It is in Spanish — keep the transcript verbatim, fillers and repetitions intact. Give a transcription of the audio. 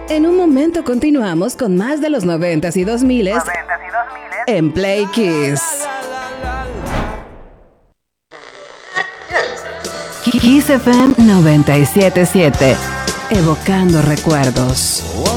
En un momento continuamos con más de los noventas y dos miles en Play Kiss. Kiss F M noventa y siete punto siete, evocando recuerdos.